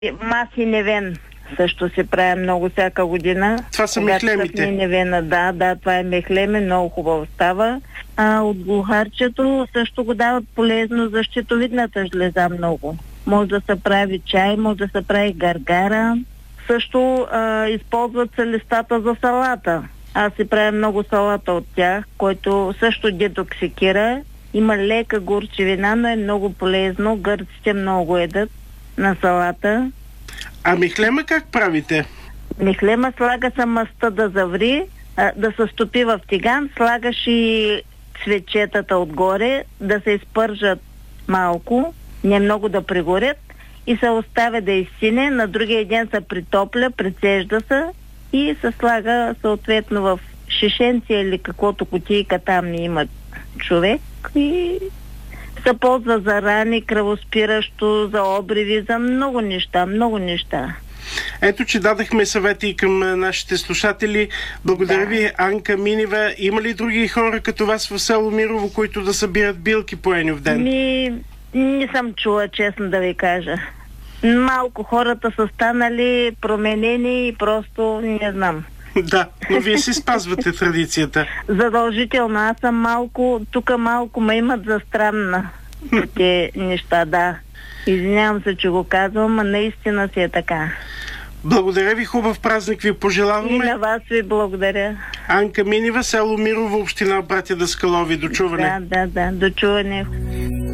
Масиневен също се прави много всяка година. Това са мехлемите. Невена, да, това е мехлеме, много хубаво става. От глухарчето също го дават полезно за щитовидната жлеза много. Може да се прави чай, може да се прави гаргара. Също използват се листата за салата. Аз си правя много салата от тях, който също детоксикира. Има лека горчивина, но е много полезно. Гърците много едат на салата. А мехлема как правите? Мехлема слага се мъста да заври, да се стопи в тиган, слагаш и цветчетата отгоре, да се изпържат малко, не много да пригорят и се оставя да изсине, на другия ден се притопля, прецежда се и се слага съответно в шишенци или каквото кутийка там има човек и се ползва за рани, кръвоспиращо, за обриви, за много неща. Ето, че дадахме съвети и към нашите слушатели. Благодаря ви, Анка Минева. Има ли други хора като вас в село Мирово, които да събират билки по Еньов ден? Не съм чула, честно да ви кажа. Малко хората са станали променени и просто не знам. Да, но вие си спазвате традицията. Задължително. Аз съм тук малко ме имат за странна те неща, да. Извинявам се, че го казвам, но наистина си е така. Благодаря ви, хубав празник ви пожелаваме. И на вас ви благодаря. Анка Минева, село Мирово, община Братя Даскалови. До чуване. Да, до чуване.